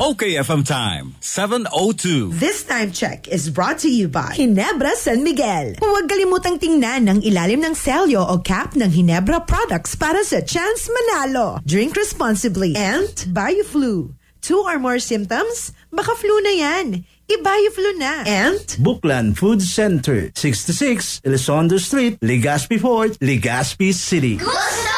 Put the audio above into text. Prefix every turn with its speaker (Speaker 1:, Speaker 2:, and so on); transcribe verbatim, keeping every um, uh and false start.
Speaker 1: Okay F M time, seven oh two.
Speaker 2: This time check is brought to you by
Speaker 3: Ginebra San Miguel. Huwag kalimutang tingnan ang ilalim ng selyo o cap ng Ginebra products para sa chance manalo. Drink responsibly.
Speaker 2: And BioFlu. Two or more symptoms? Baka flu na yan. I-BioFlu na. And
Speaker 4: Buklan Food Center, sixty-six Elizondo Street, Legazpi Fort, Legazpi City.
Speaker 5: Gusto